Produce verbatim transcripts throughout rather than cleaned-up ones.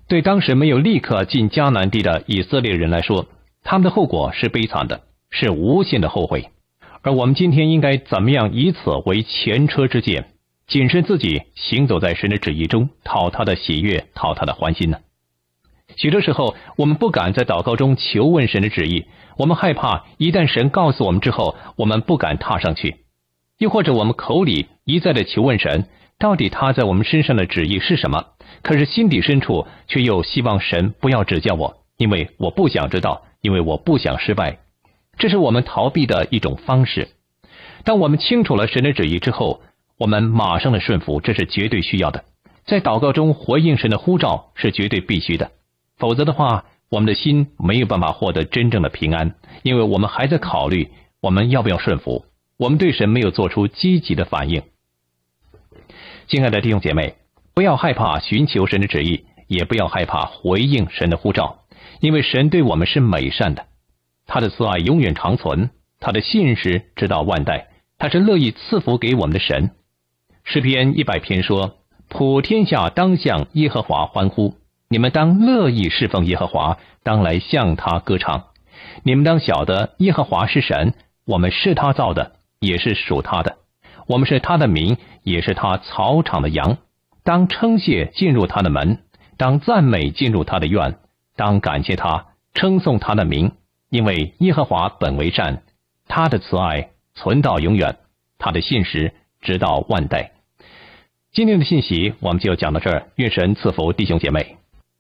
对当时没有立刻进迦南地的以色列人来说，他们的后果是悲惨的，是无限的后悔。而我们今天应该怎么样以此为前车之鉴，谨慎自己行走在神的旨意中，讨他的喜悦，讨他的欢心呢？许多时候我们不敢在祷告中求问神的旨意，我们害怕一旦神告诉我们之后，我们不敢踏上去。又或者我们口里一再的求问神，到底他在我们身上的旨意是什么，可是心底深处却又希望神不要指教我，因为我不想知道，因为我不想失败。这是我们逃避的一种方式。当我们清楚了神的旨意之后，我们马上的顺服，这是绝对需要的。在祷告中回应神的呼召是绝对必须的，否则的话，我们的心没有办法获得真正的平安，因为我们还在考虑我们要不要顺服，我们对神没有做出积极的反应。亲爱的弟兄姐妹，不要害怕寻求神的旨意，也不要害怕回应神的呼召，因为神对我们是美善的，他的慈爱永远长存，他的信实直到万代，他是乐意赐福给我们的神。诗篇一百篇说，普天下当向耶和华欢呼，你们当乐意侍奉耶和华，当来向他歌唱。你们当晓得耶和华是神，我们是他造的，也是属他的，我们是他的民，也是他草场的羊。当称谢进入他的门，当赞美进入他的院，当感谢他，称颂他的名，因为耶和华本为善，他的慈爱存到永远，他的信实直到万代。今天的信息我们就讲到这儿，愿神赐福弟兄姐妹。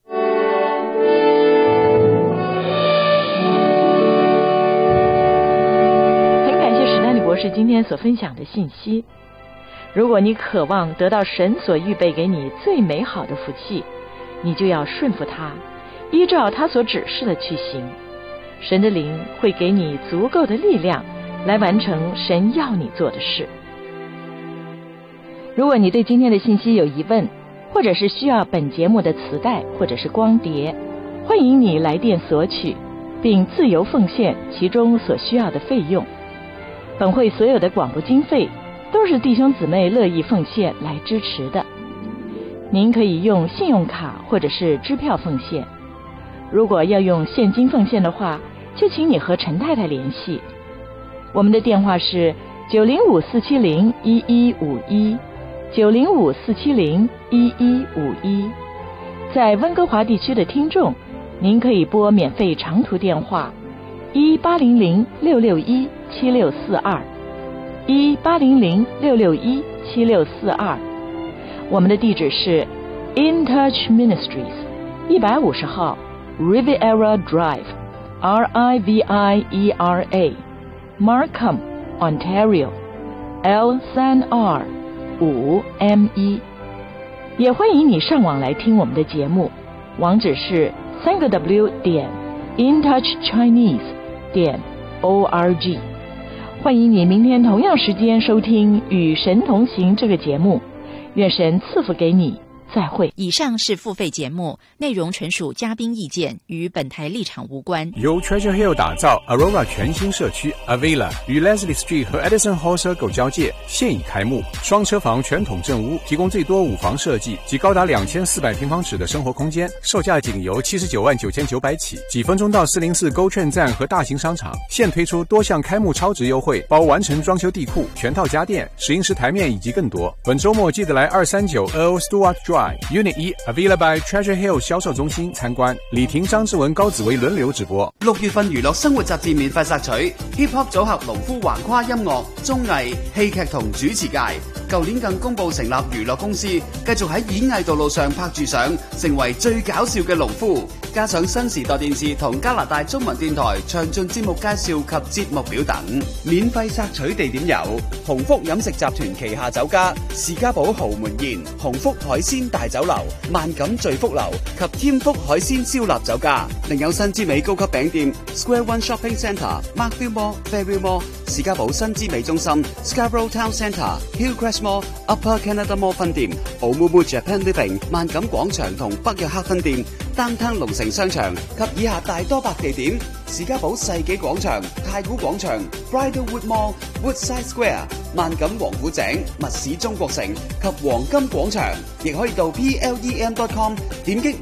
很感谢史丹利博士今天所分享的信息。如果你渴望得到神所预备给你最美好的福气，你就要顺服他，依照他所指示的去行。神的灵会给你足够的力量来完成神要你做的事。如果你对今天的信息有疑问，或者是需要本节目的磁带或者是光碟，欢迎你来电索取，并自由奉献其中所需要的费用。本会所有的广播经费都是弟兄姊妹乐意奉献来支持的。您可以用信用卡或者是支票奉献。如果要用现金奉献的话，就请你和陈太太联系。我们的电话是九零五四七零一一五一。九零五四七零一一五一，在温哥华地区的听众，您可以拨免费长途电话一八零零六六一七六四二，一八零零六六一七六四二。我们的地址是 In Touch Ministries 一百五十号 Riviera Drive R I V I E R A Markham Ontario L 三 R五 M 一，也欢迎你上网来听我们的节目，网址是三个 W 点 InTouchChinese 点 O R G。欢迎你明天同样时间收听《与神同行》这个节目，愿神赐福给你，再会。 以上是付费节目，内容纯属嘉宾意见，与本台立场无关。 由 Treasure Hill 打造 Aurora 全新社区 Avila 与 Leslie Street 和 Edison Hall Circle 交界，现已开幕。双车房全统正屋，提供最多五房设计及高达两千四百平方尺的生活空间，售价仅由七十九万九千九百起。几分钟到四零四GO券站和大型商场，现推出多项开幕超值优惠，包完成装修地库、全套家电、石英石台面以及更多。本周末记得来二三九 Earl Stewart Drive。Unit 一 Avila by Treasure Hill 銷售中心參觀，李婷、張志文、高子維輪流直播。 六月份娛樂生活雜誌免費索取 Hip Hop 組合農夫橫跨音樂、綜藝、戲劇同主持界。舊年更公佈成立娛樂公司，繼續喺演藝道路上拍住上，成為最搞笑嘅農夫。加上新時代電視同加拿大中文電台詳盡節目介紹及節目表等。免費索取地點有鴻福飲食集團旗下酒家、士嘉堡豪門宴、鴻福海鮮大酒樓、萬錦聚福樓及添福海鮮燒臘酒家。另有新之美高級餅店 Square One Shopping Centre、Markville Mall、Fairview Mall、士嘉堡新之美中心、Scarborough Town Centre、Hillcrest Mall、Upper Canada Mall 分店、Oumuamua Japan Living、萬錦廣場同北約克分店、Downtown 龍城商場及以下大多百地點：士嘉堡世紀廣場、太古廣場、Bridlewood Mall、Woodside Square、萬錦王府井、密市中國城及黃金廣場。亦可以到 P L E M dot com 點擊